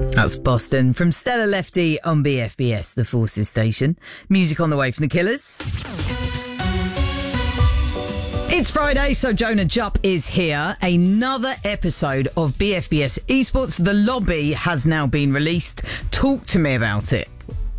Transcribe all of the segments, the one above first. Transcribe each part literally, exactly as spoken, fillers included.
That's Boston from Stella Lefty on B F B S, the Forces station. Music on the way from the Killers. It's Friday, so Jonah Jupp is here. Another episode of B F B S Esports. The lobby has now been released. Talk to me about it.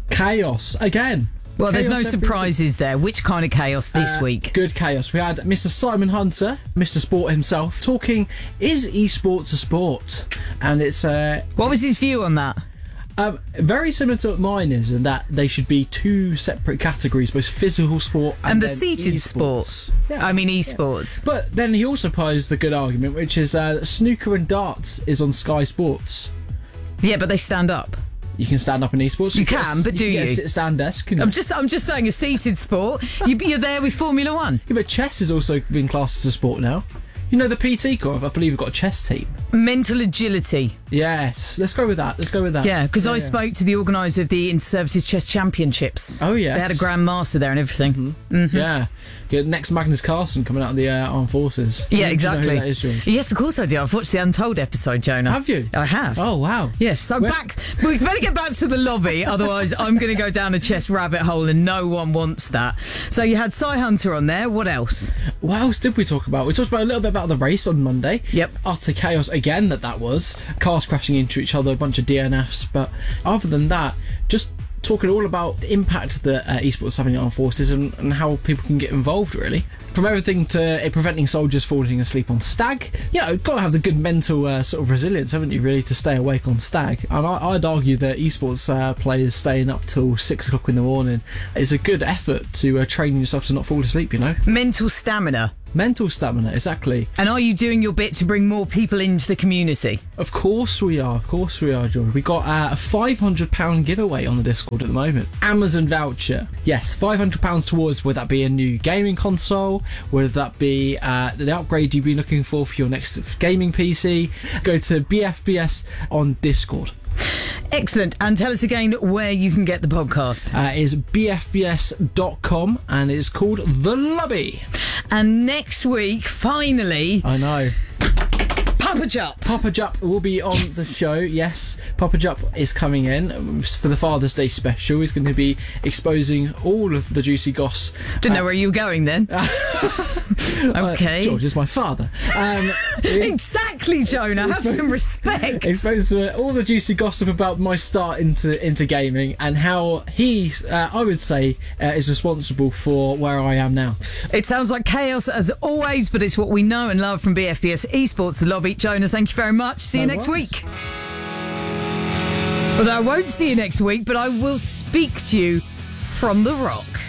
Chaos again. Well, Chaos there's no every surprises there. Which kind of chaos this uh, week? Good chaos. We had Mister Simon Hunter, Mister Sport himself, talking, is esports a sport? And it's... Uh, what was his view on that? Um, very similar to what mine is, in that they should be two separate categories, both physical sport and, and the then seated esports. sport. Yeah. I mean esports. Yeah. But then he also posed the good argument, which is uh, snooker and darts is on Sky Sports. Yeah, but they stand up. You can stand up in esports. You, you can, a, but do you? you? Get a sit-stand desk. Can you? I'm just, I'm just saying, a seated sport. you, you're there with Formula One. Yeah, but chess has also been classed as a sport now. You know the P T Corps, I believe, have got a chess team. Mental agility. Yes, let's go with that. Let's go with that. Yeah, because yeah, I yeah. spoke to the organiser of the Inter-Services Chess Championships. Oh, yeah. They had a Grand Master there and everything. Mm-hmm. Mm-hmm. Yeah. Get next Magnus Carlsen coming out of the uh, Armed Forces. Yeah, Do exactly. You know who that is, George? Yes, of course I do. I've watched the Untold episode, Jonah. Have you? I have. Oh, wow. Yes, so Where- back... We better get back to the lobby, otherwise I'm going to go down a chess rabbit hole and no one wants that. So you had Cy Hunter on there. What else? What else did we talk about? We talked about a little bit about the race on Monday. Yep. Utter chaos again that that was. Cars crashing into each other, a bunch of D N Fs. But other than that, just talking all about the impact that uh, esports is having on armed forces and, and how people can get involved, really. From everything to uh, preventing soldiers falling asleep on stag. You know, got to have the good mental uh, sort of resilience, haven't you, really, to stay awake on stag. And I, I'd argue that esports uh, players staying up till six o'clock in the morning is a good effort to uh, train yourself to not fall asleep, you know? Mental stamina. Mental stamina, exactly. And are you doing your bit to bring more people into the community? Of course we are, of course we are, George. We got uh, a five hundred pounds giveaway on the Discord at the moment. Amazon voucher. Yes, five hundred pounds towards, whether that be a new gaming console, whether that be uh, the upgrade you've been looking for for your next gaming P C. Go to B F B S on Discord. Excellent. And tell us again where you can get the podcast. Uh, is b f b s dot com and it's called The Lobby. And next week, finally... I know. Papa Jupp. Papa Jupp will be on Yes. the show, yes. Papa Jupp is coming in for the Father's Day special. He's going to be exposing all of the juicy goss. Didn't uh, know where you were going then. Okay. Uh, George is my father. Um, Exactly, Jonah. Have some respect. Exposed to all the juicy gossip about my start into into gaming and how he, uh, I would say, uh, is responsible for where I am now. It sounds like chaos as always, but it's what we know and love from B F B S Esports, the lobby. Jonah, thank you very much. See you No next worries. week. Although I won't see you next week, but I will speak to you from the rock.